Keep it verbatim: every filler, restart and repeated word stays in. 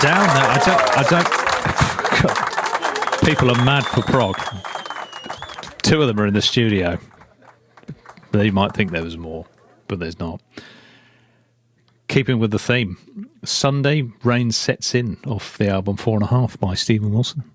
down there. I don't. I don't. People are mad for prog. Two of them are in the studio. They might think there was more, but there's not. Keeping with the theme, Sunday, Rain Sets In, off the album Four and a Half by Stephen Wilson.